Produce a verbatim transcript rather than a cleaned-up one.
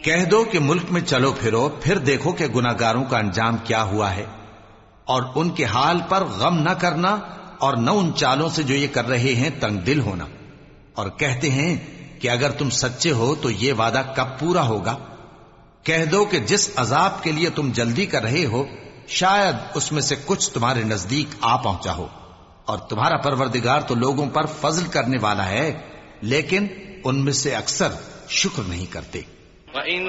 कह दो कि मुल्क में चलो फिरो, फिर देखो कि गुनाहगारों का अंजाम क्या हुआ है, और उनके हाल पर गम न करना और न उन चालों से जो ये कर रहे हैं तंग दिल होना। और कहते हैं कि अगर तुम सच्चे हो तो ये वादा कब पूरा होगा। कह दो कि जिस अजाब के लिए तुम जल्दी कर रहे हो शायद उसमें से कुछ तुम्हारे नजदीक आ पहुंचा हो, और तुम्हारा परवरदिगार तो लोगों पर फजल करने वाला है, लेकिन उनमें से अक्सर शुक्र नहीं करते।